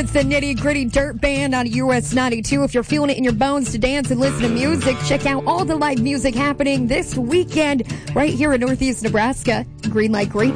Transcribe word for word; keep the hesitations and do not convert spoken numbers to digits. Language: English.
It's the Nitty Gritty Dirt Band on U S ninety-two. If you're feeling it in your bones to dance and listen to music, check out all the live music happening this weekend right here in Northeast Nebraska. Greenlight Great